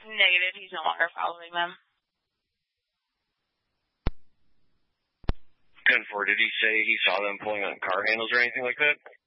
Negative. He's no longer following them. 10-4, did he say he saw them pulling on car handles or anything like that?